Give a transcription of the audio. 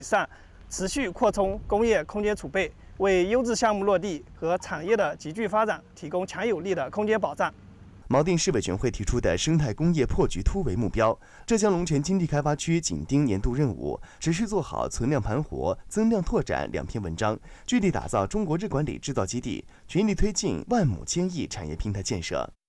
上，持续扩充工业空间储备，为优质项目落地和产业的集聚发展提供强有力的空间保障。 锚定市委全会提出的生态工业破局突围目标，浙江龙泉经济开发区紧盯年度任务，持续做好存量盘活、增量拓展2篇文章，聚力打造中国日管理制造基地，全力推进万亩千亿产业平台建设。